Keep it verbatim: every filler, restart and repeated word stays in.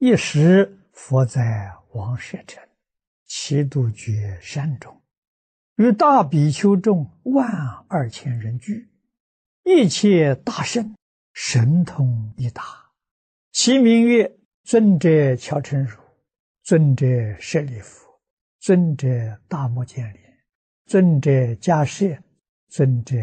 一时佛在王舍城，其杜绝山中，与大比丘众万二千人聚，一切大圣，神通一达。其名曰尊者乔成如，尊者舍利弗，尊者大目犍连，尊者迦叶，尊者